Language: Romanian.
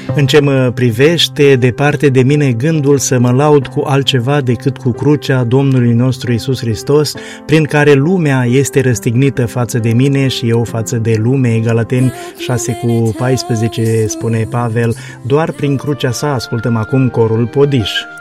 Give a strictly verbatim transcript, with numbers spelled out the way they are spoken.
În ce mă privește, departe de mine gândul să mă laud cu altceva decât cu crucea Domnului nostru Iisus Hristos, prin care lumea este răstignită față de mine și eu față de lume. Galateni șase cu paisprezece spune Pavel, doar prin crucea sa ascultăm acum corul Podiș.